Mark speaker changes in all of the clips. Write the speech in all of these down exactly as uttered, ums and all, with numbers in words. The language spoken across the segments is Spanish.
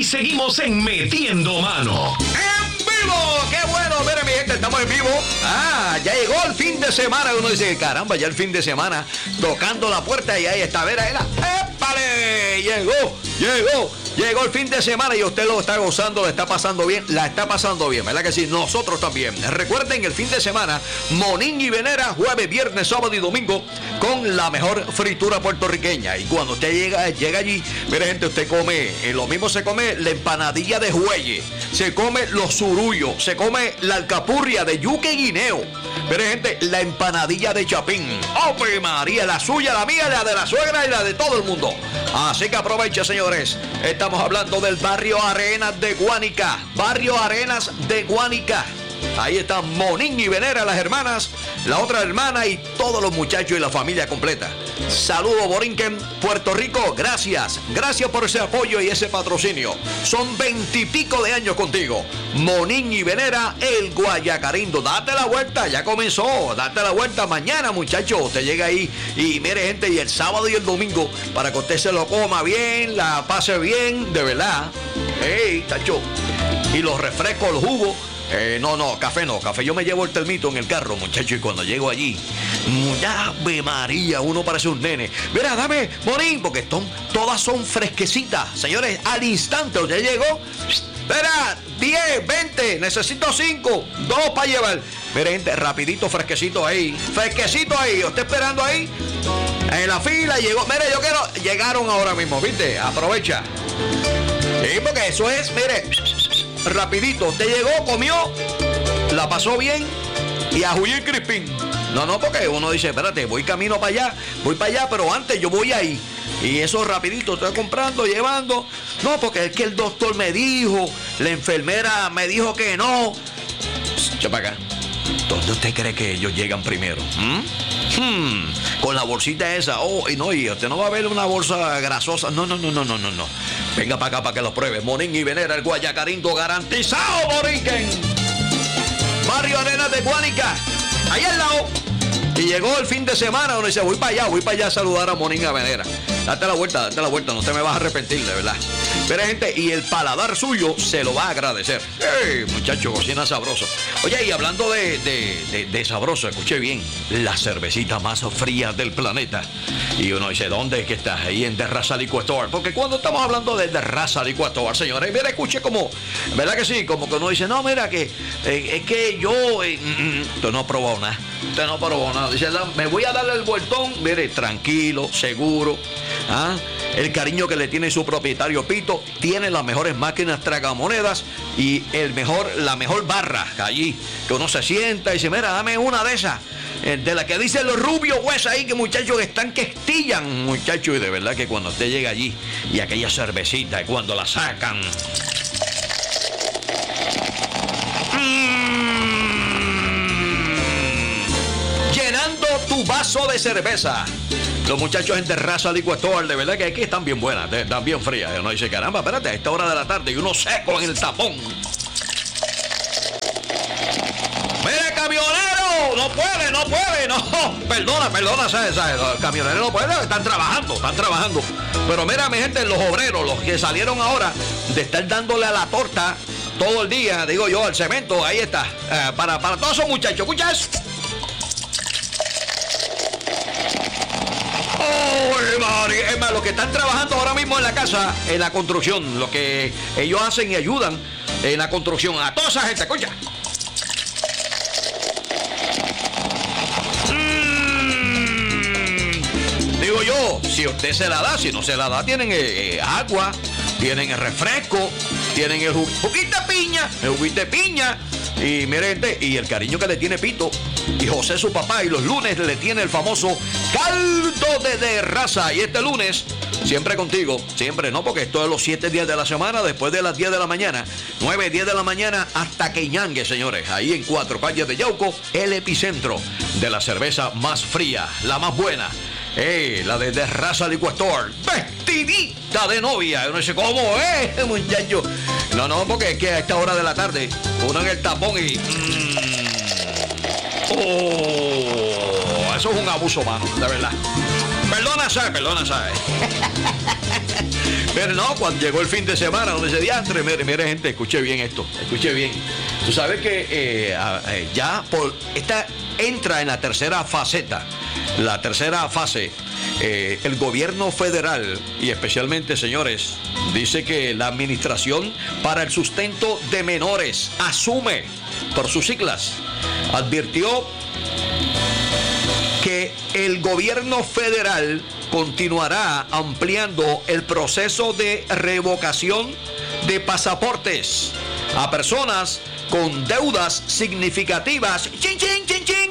Speaker 1: seguimos en Metiendo Mano.
Speaker 2: ¡En vivo! ¡Qué bueno! Mira, mi gente, estamos en vivo. Ah, ya llegó el fin de semana. Uno dice, caramba, ya el fin de semana. Tocando la puerta y ahí está. Vera, era. ¡Épale! Llegó, llegó. Llegó el fin de semana y usted lo está gozando, lo está pasando bien, la está pasando bien, ¿verdad que sí? Nosotros también. Recuerden el fin de semana, Monín y Venera, jueves, viernes, sábado y domingo, con la mejor fritura puertorriqueña. Y cuando usted llega, llega allí, mire gente, usted come, eh, lo mismo se come la empanadilla de jueye, se come los surullos, se come la alcapurria de yuca y guineo. Mire gente, la empanadilla de chapín. ¡Ave María! La suya, la mía, la de la suegra y la de todo el mundo. Así que aproveche, señores. Estamos hablando del barrio Arenas de Guánica. Barrio Arenas de Guánica. Ahí están Monín y Venera, las hermanas, la otra hermana y todos los muchachos y la familia completa. Saludos, Borinquen, Puerto Rico, gracias. Gracias por ese apoyo y ese patrocinio. Son veintipico de años contigo. Monín y Venera, el Guayacarindo. Date la vuelta, ya comenzó. Date la vuelta mañana, muchachos. Usted llega ahí y mire, gente, y el sábado y el domingo, para que usted se lo coma bien, la pase bien, de verdad. Ey, tacho. Y los refrescos, los jugos. Eh, no, no, café no, café. Yo me llevo el termito en el carro, muchacho, y cuando llego allí, ¡Ave María! Uno parece un nene. Mira, dame, Monín, porque son, todas son fresquecitas. Señores, al instante, usted llegó. Espera, diez, veinte, necesito cinco, dos para llevar. Mira, gente, rapidito, fresquecito ahí. Fresquecito ahí, usted esperando ahí. En la fila llegó. Mire, yo quiero. Llegaron ahora mismo, ¿viste? Aprovecha. Sí, porque eso es, mire. Rapidito, usted llegó, comió, la pasó bien y a Julián Crispín. No, no, porque uno dice, espérate, voy camino para allá, voy para allá, pero antes yo voy ahí. Y eso rapidito, estoy comprando, llevando. No, porque es que el doctor me dijo, la enfermera me dijo que no. Echa para acá. ¿Dónde usted cree que ellos llegan primero? ¿Mm? Hmm, con la bolsita esa. Oh, y no, y usted no va a ver una bolsa grasosa. No, no, no, no, no, no, no. Venga para acá para que los pruebe. Monín y Venera, el Guayacarindo garantizado, Borinquen. Barrio Arenas de Guánica, ahí al lado. Y llegó el fin de semana, uno dice, voy para allá, voy para allá a saludar a Monín y a Venera. Date la vuelta, date la vuelta, no te me vas a arrepentir, de verdad. Pero gente, y el paladar suyo se lo va a agradecer. ¡Ey, muchacho, cocina sabroso! Oye, y hablando de, de, de, de sabroso, escuche bien, la cervecita más fría del planeta. Y uno dice, ¿dónde es que está? Ahí en The Raza Liquor Store. Porque cuando estamos hablando de The Raza Liquor Store, señores, mira, escuche como, ¿verdad que sí? Como que uno dice, no, mira, que eh, es que yo, eh, mm, usted no ha probado nada. Usted no ha probado nada. Dice, me voy a darle el vueltón, mire, tranquilo, seguro. ¿Ah? El cariño que le tiene su propietario Pito, tiene las mejores máquinas tragamonedas y el mejor, la mejor barra allí, que uno se sienta y dice, mira, dame una de esas, de la que dicen los rubios huesos ahí, que muchachos que están que estillan, muchachos, y de verdad que cuando usted llega allí y aquella cervecita, y cuando la sacan, mmm, llenando tu vaso de cerveza. Los muchachos en The Raza Liquor Store, de verdad que aquí están bien buenas, están bien frías. Uno dice, caramba, espérate, a esta hora de la tarde y uno seco en el tapón. ¡Mire, camionero! ¡No puede, no puede! ¡No! Perdona, perdona, ¿sabes? ¿sabes? Los camioneros no pueden, están trabajando, están trabajando. Pero mira, mi gente, los obreros, los que salieron ahora de estar dándole a la torta todo el día, digo yo, al cemento, ahí está. Eh, para, para todos esos muchachos, ¿escuchas? ¡Oh, María! Es más, los que están trabajando ahora mismo en la casa, en la construcción, lo que ellos hacen y ayudan en la construcción, a toda esa gente, escucha. Mm, digo yo, si usted se la da, si no se la da, tienen eh, agua, tienen el refresco, tienen el juguito de piña, el juguito de piña. Y mire, gente, y el cariño que le tiene Pito y José su papá, y los lunes le tiene el famoso caldo de, de raza. Y este lunes, siempre contigo, siempre, ¿no? Porque esto es los siete días de la semana, después de las diez de la mañana, nueve, diez de la mañana, hasta que ñangue, señores. Ahí en Cuatro Calles de Yauco, el epicentro de la cerveza más fría, la más buena. Eh, la de The Raza Liquor Store, vestidita de novia. Uno dice, ¿cómo es, muchacho? No, no, porque es que a esta hora de la tarde, uno en el tapón y... Mmm, oh, eso es un abuso, mano, de verdad. Perdona, ¿sabes? Perdona, ¿sabes? Pero no, cuando llegó el fin de semana, donde se diantre, mire, mire, gente, escuche bien esto, escuche bien. Tú sabes que eh, eh, ya por esta entra en la tercera faceta, la tercera fase. Eh, el gobierno federal y especialmente, señores, dice que la Administración para el Sustento de Menores, ASUME, por sus siglas, advirtió que el gobierno federal continuará ampliando el proceso de revocación de pasaportes a personas con deudas significativas, chin, chin, chin, chin,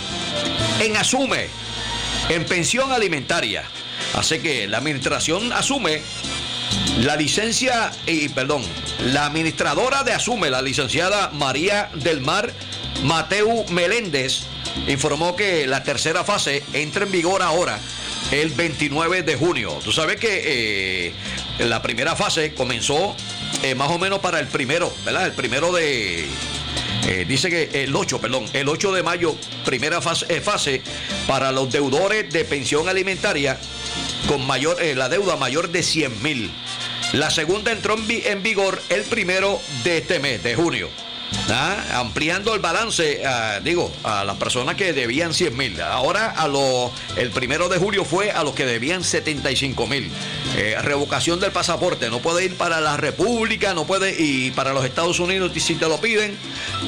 Speaker 2: en ASUME, en pensión alimentaria. Así que la administración asume la licencia, y perdón, la administradora de ASUME, la licenciada María del Mar Mateu Meléndez, informó que la tercera fase entra en vigor ahora, el veintinueve de junio. Tú sabes que eh, la primera fase comenzó eh, más o menos para el primero, ¿verdad? El primero de... Eh, dice que el ocho, perdón, el ocho de mayo, primera fase, eh, fase para los deudores de pensión alimentaria con mayor, eh, la deuda mayor de cien mil. La segunda entró en, vi, en vigor el primero de este mes, de junio. ¿Ah? Ampliando el balance, uh, digo, a las personas que debían cien mil. Ahora a lo, el primero de julio fue a los que debían setenta y cinco mil. Eh, revocación del pasaporte, no puede ir para la República, no puede ir para los Estados Unidos, y si te lo piden,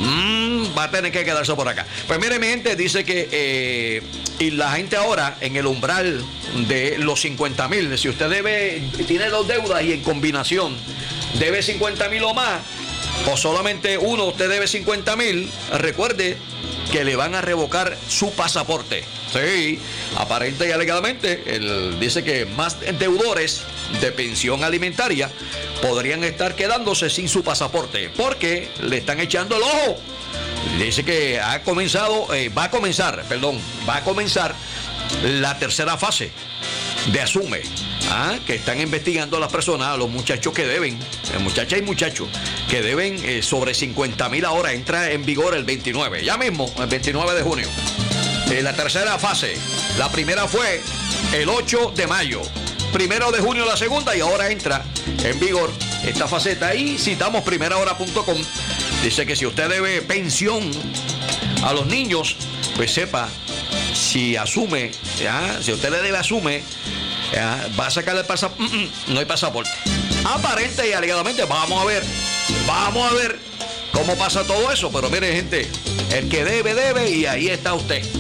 Speaker 2: mmm, va a tener que quedarse por acá. Pues mire, mi gente, dice que eh, y la gente ahora en el umbral de los cincuenta mil, si usted debe, tiene dos deudas y en combinación debe cincuenta mil o más, o solamente uno, usted debe cincuenta mil, recuerde que le van a revocar su pasaporte. Sí, aparente y alegadamente, él dice que más deudores de pensión alimentaria podrían estar quedándose sin su pasaporte porque le están echando el ojo. Dice que ha comenzado, eh, va a comenzar, perdón, va a comenzar la tercera fase de ASUME. Ah, que están investigando a las personas, a los muchachos que deben, muchachas y muchachos que deben eh, sobre cincuenta mil ahora. Entra en vigor el veintinueve, ya mismo, el veintinueve de junio. Eh, la tercera fase, la primera fue el ocho de mayo, primero de junio la segunda, y ahora entra en vigor esta faceta. Y citamos primera hora punto com, dice que si usted debe pensión a los niños, pues sepa, si asume, ya, si usted le debe ASUME, ya, va a sacar el pasaporte, mm, mm, no hay pasaporte. Aparente y alegadamente, vamos a ver, vamos a ver cómo pasa todo eso. Pero mire, gente, el que debe, debe, y ahí está usted.